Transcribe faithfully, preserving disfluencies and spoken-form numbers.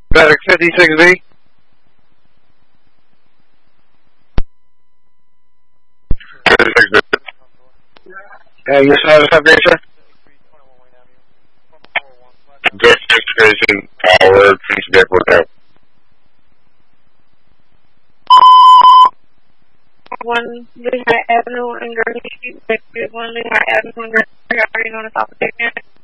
FedEx fifty-six B. Uh, your status update, sir? Destination power, please get what out. One Lehigh Avenue and Gurney Street, one Lehigh Avenue and Gurney Street, already known as Opposite.